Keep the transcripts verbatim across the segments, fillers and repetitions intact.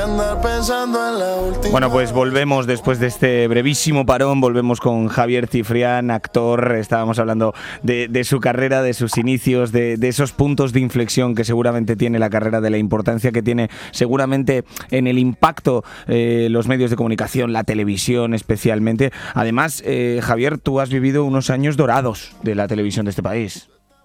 Bueno, pues volvemos después de este brevísimo parón, volvemos con Javier Cifrián, actor. Estábamos hablando de, de su carrera, de sus inicios, de, de esos puntos de inflexión que seguramente tiene la carrera, de la importancia que tiene seguramente en el impacto eh, los medios de comunicación, la televisión especialmente. Además, eh, Javier, tú has vivido unos años dorados de la televisión de este país.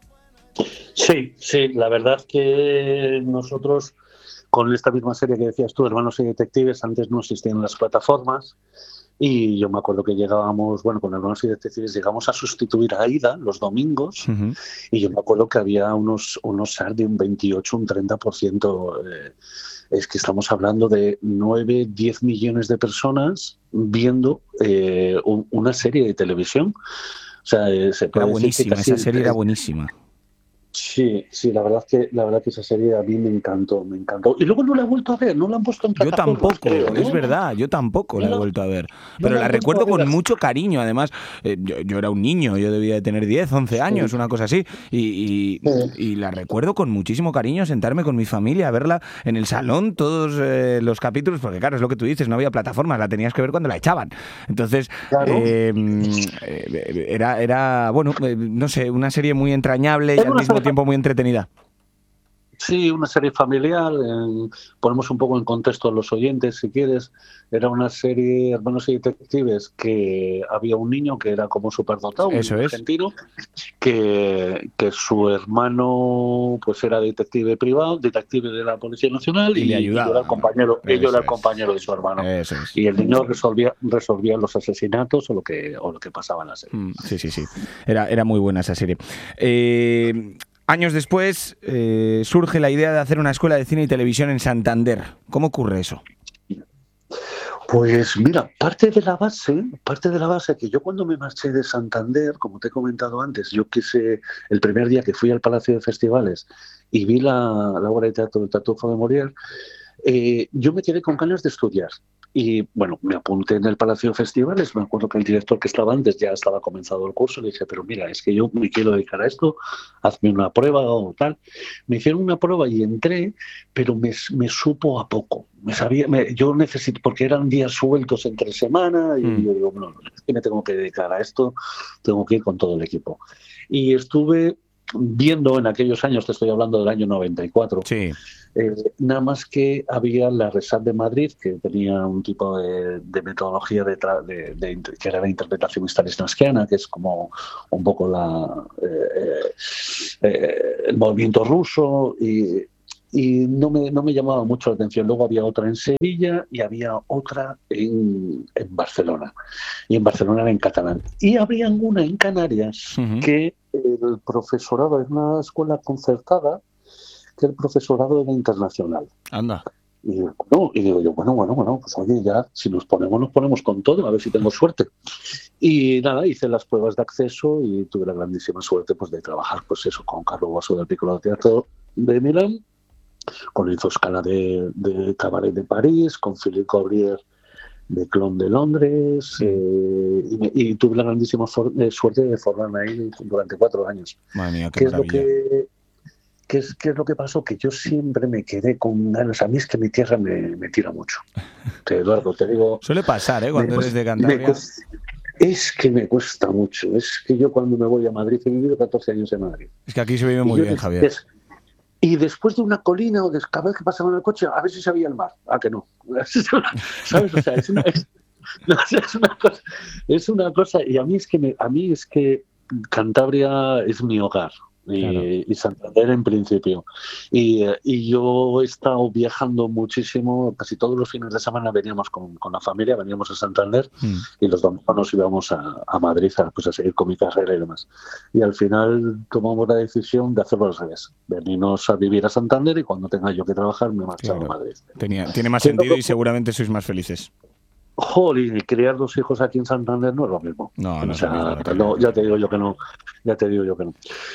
Sí, sí, la verdad que nosotros, con esta misma serie que decías tú, Hermanos y Detectives, antes no existían las plataformas y yo me acuerdo que llegábamos, bueno, con Hermanos y Detectives llegamos a sustituir a Aida los domingos. Uh-huh. Y yo me acuerdo que había unos, unos S A R de un veintiocho, un treinta por ciento. Eh, es que estamos hablando de nueve, diez millones de personas viendo eh, un, una serie de televisión. O sea, eh, se puede era buenísima, decir que casi, esa serie era buenísima. Sí, sí, la verdad es que la verdad que esa serie a mí me encantó, me encantó. Y luego no la he vuelto a ver, no la han puesto en plataformas. Yo tampoco, creo, ¿no? es verdad, yo tampoco no la he vuelto a ver. No pero la, la recuerdo con mucho cariño, además. Eh, yo, yo era un niño, yo debía de tener diez, once años, sí. una cosa así. Y, y, sí. y la recuerdo con muchísimo cariño, sentarme con mi familia, a verla en el salón, todos eh, los capítulos, porque claro, es lo que tú dices, no había plataformas, la tenías que ver cuando la echaban. Entonces, claro. eh, eh, era, era, bueno, eh, no sé, una serie muy entrañable y al mismo tiempo muy entretenida. Sí, una serie familiar, eh, ponemos un poco en contexto a los oyentes, si quieres. Era una serie, Hermanos y Detectives, que había un niño que era como superdotado, un argentino, que, que su hermano pues era detective privado, detective de la Policía Nacional, y, y, le ayudaba, y yo era el compañero, ¿no? yo era el compañero de su hermano. Eso es. Y el niño resolvía, resolvía los asesinatos o lo que, o lo que pasaba en la serie. Mm, sí, sí, sí. Era, era muy buena esa serie. Eh... Años después eh, surge la idea de hacer una escuela de cine y televisión en Santander. ¿Cómo ocurre eso? Pues mira, parte de la base, parte de la base que yo cuando me marché de Santander, como te he comentado antes, yo quise, el primer día que fui al Palacio de Festivales y vi la, la obra de teatro del Tartufo de Molière, eh, yo me quedé con ganas de estudiar. Y bueno, me apunté en el Palacio de Festivales, me acuerdo que el director que estaba antes ya estaba comenzado el curso, le dije, pero mira, es que yo me quiero dedicar a esto, hazme una prueba o tal. Me hicieron una prueba y entré, pero me, me supo a poco. Me sabía, me, yo necesito, porque eran días sueltos entre semana y mm. yo digo, no, es que me tengo que dedicar a esto, tengo que ir con todo el equipo. Y estuve viendo en aquellos años, te estoy hablando del año noventa y cuatro, sí. Eh, nada más que había la RESAT de Madrid, que tenía un tipo de, de metodología de, de, de, que era la interpretación stanislavskiana, que es como un poco la, eh, eh, el movimiento ruso, y, y no, me, no me llamaba mucho la atención. Luego había otra en Sevilla y había otra en, en Barcelona, y en Barcelona era en catalán. Y habría una en Canarias, uh-huh. que el profesorado es una escuela concertada, que el profesorado era internacional. Anda. Y digo, no, y digo yo, bueno, bueno, bueno, pues oye, ya, si nos ponemos, nos ponemos con todo, a ver si tengo suerte. Y nada, hice las pruebas de acceso y tuve la grandísima suerte pues de trabajar, pues eso, con Carlo Bosso del Piccolo Teatro de Milán, con Enzo Scala de, de Cabaret de París, con Philippe Gabriel de Clon de Londres, sí. eh, y, me, y tuve la grandísima for, eh, suerte de formarme ahí durante cuatro años. Madre mía, qué ¿Qué maravilla. Es lo que, ¿Qué es, ¿Qué es lo que pasó? Que yo siempre me quedé con ganas. A mí es que mi tierra me, me tira mucho. Te, Eduardo, te digo... Suele pasar, ¿eh? Cuando eres de Cantabria. Cuesta, es que me cuesta mucho. Es que yo cuando me voy a Madrid, he vivido catorce años en Madrid. Es que aquí se vive muy y bien, yo, Javier. Es, y después de una colina o de cada vez que pasaba en el coche, a ver si sabía el mar. Ah, que no. ¿Sabes? O sea, es una, es, no, es una cosa. Es una cosa. Y a mí es que, me, a mí es que Cantabria es mi hogar. Y, claro. y Santander en principio. Y, y yo he estado viajando muchísimo, casi todos los fines de semana veníamos con, con la familia, veníamos a Santander mm. y los domingos nos íbamos a, a Madrid a, pues a seguir con mi carrera y demás. Y al final tomamos la decisión de hacerlo al revés, venirnos a vivir a Santander y cuando tenga yo que trabajar me marchaba claro. a Madrid. Tenía, tiene más sentido y seguramente sois más felices. Jolín, y criar dos hijos aquí en Santander no es lo mismo. No, no, o sea, es lo mismo, no, ya te digo yo que no, ya te digo yo que no.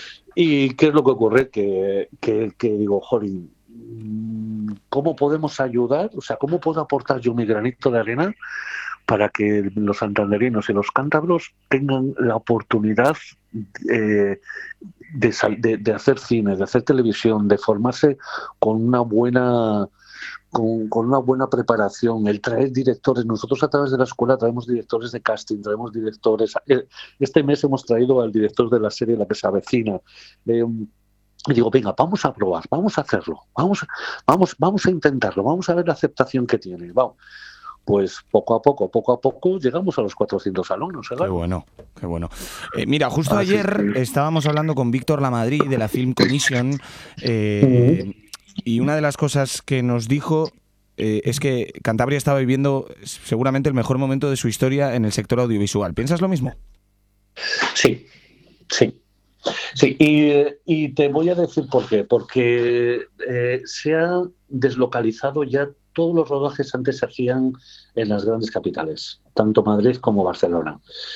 ¿Y qué es lo que ocurre? Que, que, que digo, jolín, ¿cómo podemos ayudar? O sea, ¿cómo puedo aportar yo mi granito de arena para que los santanderinos y los cántabros tengan la oportunidad eh, de, de, de hacer cine, de hacer televisión, de formarse con una buena con, con una buena preparación, el traer directores. Nosotros a través de la escuela traemos directores de casting, traemos directores. Este mes hemos traído al director de la serie La que se avecina. Eh, y digo, venga, vamos a probar, vamos a hacerlo, vamos, vamos, vamos a intentarlo, vamos a ver la aceptación que tiene. Vamos. Pues poco a poco, poco a poco llegamos a los cuatrocientos alumnos. ¿eh? Qué bueno, qué bueno. Eh, mira, justo Así ayer que... estábamos hablando con Víctor Lamadrid de la Film Commission eh, uh-huh. y una de las cosas que nos dijo eh, es que Cantabria estaba viviendo seguramente el mejor momento de su historia en el sector audiovisual. ¿Piensas lo mismo? Sí, sí. Sí, y, y te voy a decir por qué. Porque eh, se ha deslocalizado ya. Todos los rodajes antes se hacían en las grandes capitales, tanto Madrid como Barcelona.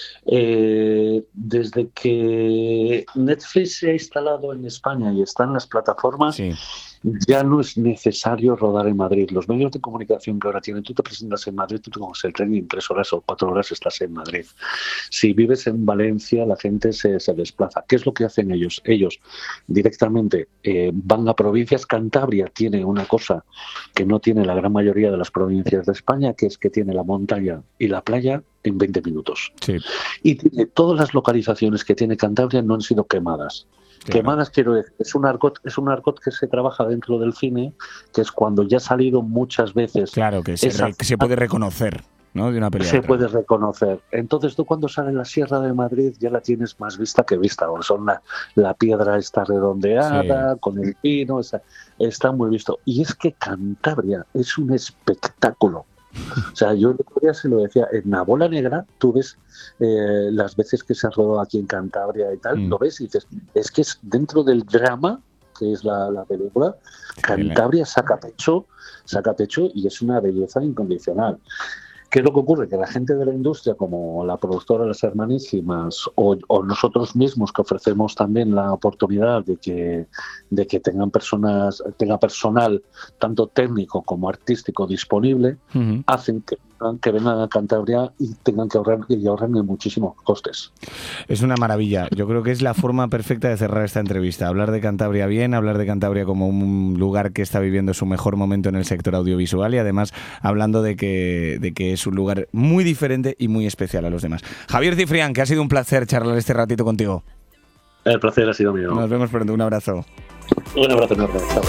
Eh, desde que Netflix se ha instalado en España y está en las plataformas, sí. ya no es necesario rodar en Madrid. Los medios de comunicación que ahora tienen, tú te presentas en Madrid, tú te coges el tren y en tres horas o cuatro horas estás en Madrid. Si vives en Valencia, la gente se, se desplaza. ¿Qué es lo que hacen ellos? Ellos directamente eh, van a provincias. Cantabria tiene una cosa que no tiene la gran mayoría de las provincias de España, que es que tiene la montaña y la playa en veinte minutos. Sí. Y tiene, todas las localizaciones que tiene Cantabria no han sido quemadas. Claro. Quemadas, quiero decir, es un argot, es un argot que se trabaja dentro del cine, que es cuando ya ha salido muchas veces. Claro, que se, esa, re, que se puede reconocer, ¿no? De una película. Se puede reconocer. Entonces tú cuando sale la Sierra de Madrid ya la tienes más vista que vista. O son la, la piedra está redondeada, sí. con el pino, está, está muy visto. Y es que Cantabria es un espectáculo. O sea, yo el otro día se lo decía, en La Bola Negra, tú ves eh, las veces que se ha rodado aquí en Cantabria y tal, mm. lo ves y dices, es que es dentro del drama, que es la, la película, Cantabria saca pecho, saca pecho y es una belleza incondicional. ¿Qué es lo que ocurre? Que la gente de la industria, como la productora Las Hermanísimas o, o nosotros mismos, que ofrecemos también la oportunidad de que, de que tengan personas, tenga personal tanto técnico como artístico disponible, uh-huh. hacen que, que vengan a Cantabria y tengan que ahorrar y ahorren muchísimos costes. Es una maravilla. Yo creo que es la forma perfecta de cerrar esta entrevista. Hablar de Cantabria bien, hablar de Cantabria como un lugar que está viviendo su mejor momento en el sector audiovisual y además hablando de que, de que es un lugar muy diferente y muy especial a los demás. Javier Cifrián, que ha sido un placer charlar este ratito contigo. El placer ha sido mío. Nos vemos pronto. Un abrazo. Un abrazo enorme. Chao.